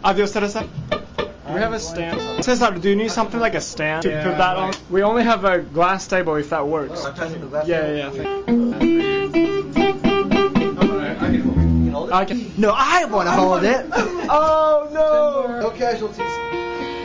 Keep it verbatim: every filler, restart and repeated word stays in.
Adios, Teresa. Do we have a stand? Cesar, do you need something like a stand to put that on? We only have a glass table if that works. Yeah, yeah, yeah. I can. No, I want to hold it. Oh no! No casualties.